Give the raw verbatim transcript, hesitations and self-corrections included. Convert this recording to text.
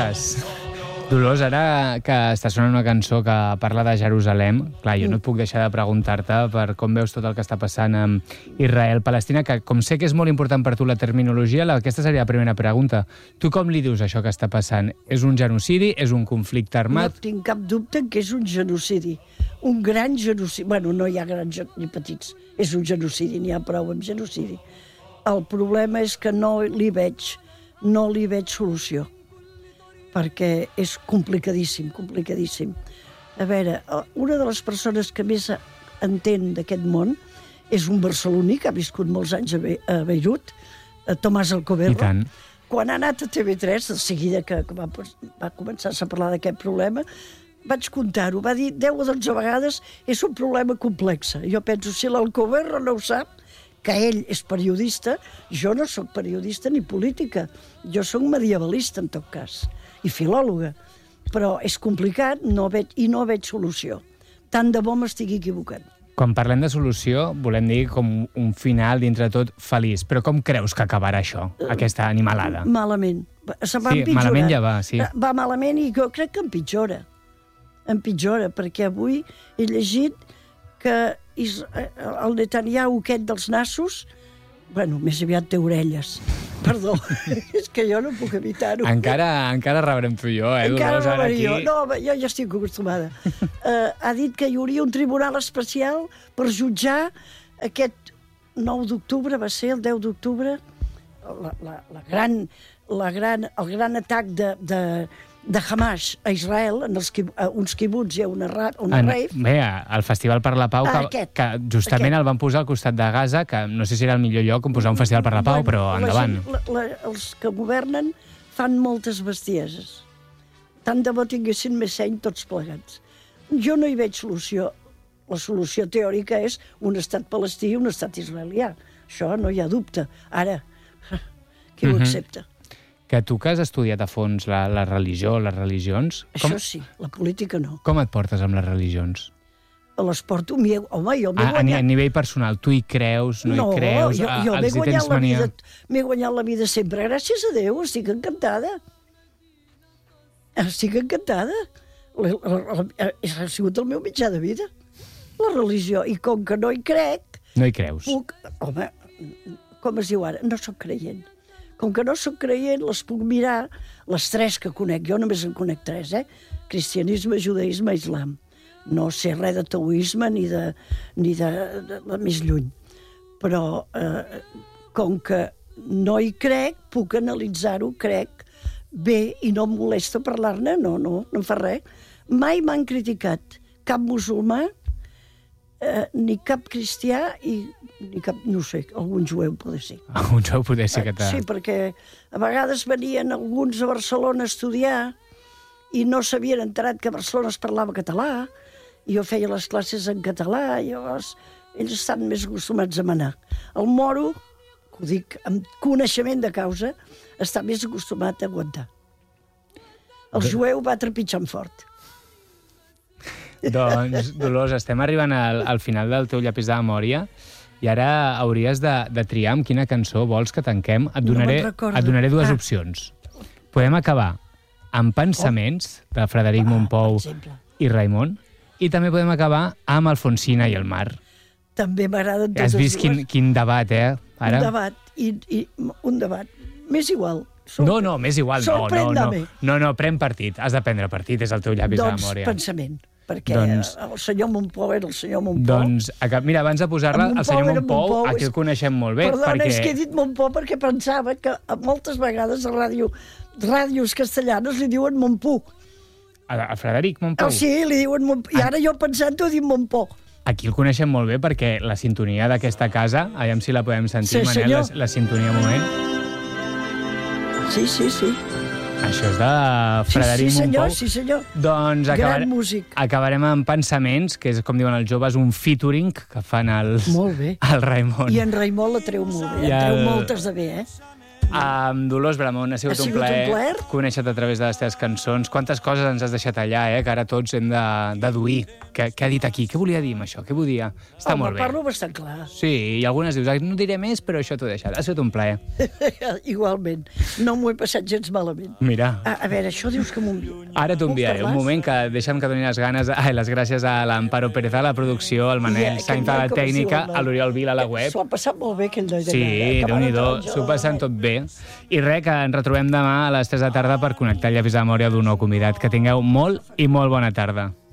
Ostres! Dolors, ara que està sonant una cançó que parla de Jerusalem, clar, jo no et puc deixar de preguntar-te per com veus tot el que està passant amb Israel-Palestina, que com sé que és molt important per tu la terminologia, aquesta seria la primera pregunta. Tu com li dius això que està passant? És un genocidi? És un conflicte armat? No tinc cap dubte que és un genocidi. Un gran genocidi. Bueno, no hi ha grans ni petits. És un genocidi, n'hi ha prou amb genocidi. El problema és que no li veig, no li veig solució. Perquè és complicadíssim, complicadíssim. A veure, una de les persones que més entén d'aquest món és un barceloní que ha viscut molts anys a, Be a Beirut, a Tomàs Alcoberro. I tant. Quan ha anat a T V tres, de seguida que va, va començar a parlar d'aquest problema, vaig comptar-ho, va dir deu o dotze vegades, és un problema complex. Jo penso, si l'Alcoberro no ho sap, que ell és periodista, jo no sóc periodista ni política, jo sóc medievalista en tot cas, i filòloga, però és complicat no veig, i no veig solució. Tant de bo m'estigui equivocant. Quan parlem de solució, volem dir com un final, dintre de tot, feliç. Però com creus que acabarà això, aquesta animalada? Malament. Se va sí, empitjorar. Malament ja va, sí. Va malament i jo crec que empitjora. Empitjora, perquè avui he llegit que el Netanyahu aquest dels nassos, bueno, més aviat té orelles. Perdó, és que jo no puc evitar-ho. Encara, encara rebrem tu i jo, eh? Encara rebrem aquí... jo. No, jo ja estic acostumada. uh, ha dit que hi hauria un tribunal especial per jutjar aquest nou d'octubre, va ser el deu d'octubre, la, la, la gran, la gran, el gran atac de, de, de Hamas a Israel, en els, a uns quibuts i a una, una en, rave. Bé, el Festival per la Pau, ah, que, aquest, que justament aquest. El van posar al costat de Gaza, que no sé si era el millor lloc on posar un Festival per la Pau, bueno, però endavant. La, la, els que governen fan moltes bestieses. Tant de bo tinguessin més seny tots plegats. Jo no hi veig solució. La solució teòrica és un estat palestí i un estat israelià. Això no hi ha dubte. Ara, qui ho accepta? Que tu que has estudiat a fons la, la religió, les religions... Això com, sí, la política no. Com et portes amb les religions? Les porto... Home, jo m'he a, guanyat... A nivell personal, tu hi creus, no, no hi creus? Jo, jo els hi tens mania? M'he guanyat la vida sempre. Gràcies a Déu, estic encantada. Estic encantada. Ha sigut el meu mitjà de vida, la religió. I com que no hi crec... No hi creus? Puc... Home, com es diu ara? No sóc creient. Com que no sóc creient, les puc mirar, les tres que conec. Jo només en conec tres, eh? Cristianisme, judaïsme, islam. No sé res de taoisme ni de, ni de, de, de més lluny. Però, eh, com que no hi crec, puc analitzar-ho, crec, bé, i no em molesta parlar-ne, no, no, no em fa res. Mai m'han criticat cap musulmà, eh, ni cap cristià, i ni cap, no sé, algun jueu poder ser. Algun jueu poder ser que t'ha... Sí, perquè a vegades venien alguns a Barcelona a estudiar i no s'havien enterat que a Barcelona es parlava català, i jo feia les classes en català, i llavors ells estan més acostumats a manar. El moro, que ho dic amb coneixement de causa, està més acostumat a aguantar. El jueu va trepitjant fort. Doncs, Dolors, estem arribant al, al final del teu llapis de memòria i ara hauries de, de triar amb quina cançó vols que tanquem. Et donaré, no et donaré dues ah. opcions. Podem acabar amb Pensaments, de Frederic ah, Mompou i Raimon, i també podem acabar amb Alfonsina i el mar. També m'agraden totes Has vist quin, quin debat, eh? Ara... Un debat, i, i un debat. M'és igual. Sorpre... No, no, m'és igual. No, no, no. No, no, pren partit. Has de prendre partit, és el teu llapis doncs, de memòria. Doncs Pensament. Perquè doncs, el senyor Mompou era el senyor Mompou. Doncs, mira, abans de posar-la, el senyor Mompou, Mompou aquí el coneixem molt bé. Perdona, perquè... és que he dit Mompou perquè pensava que moltes vegades a ràdio, ràdios castellanes li diuen Mompou. A, a Frederic Mompou? Oh, sí, li diuen Mompou. I ara jo pensant-ho dic Mompou. Aquí el coneixem molt bé perquè la sintonia d'aquesta casa, aviam si la podem sentir, sí, Manel, la, la sintonia un moment. Sí, sí, sí. Això és de Frederic sí, sí, senyor, Mompou. Sí, senyor, Doncs acabar... gran músic. Acabarem amb Pensaments, que és, com diuen els joves, un featuring que fan els... Molt bé. El Raimon. I en Raimon la treu molt bé. En treu moltes de bé, eh? Amb Dolors Bramon, ha sigut, ha sigut un plaer, un plaer conèixer-te a través de les teves cançons. Quantes coses ens has deixat allà, eh? Que ara tots hem de deduir. què, què ha dit aquí? Què volia dir amb això? Què volia? Està Home, molt bé. parlo bastant clar. Sí, i algunes dius, no diré més, però això t'ho he deixat. Ha estat un plaer. Igualment. No m'ho he passat gens malament. Mira. A, a veure, això dius que m'ho envio. Ara t'ho enviaré. Un moment que deixa'm que doni les ganes, ai, les gràcies a l'Amparo Pérez a la producció, al Manel Ja, Sainz a la com es diu, tècnica, el noi? a l'Oriol Vila a la web. S'ho ha passat molt bé, aquell noi d'allà. Sí, eh? Que Déu-n'hi-do, va s'ho passen tot bé. I res, que ens retrobem demà a les tres de tarda per connectar el Llavis de Memòria d'un nou convidat. Que tingueu molt i molt bona tarda.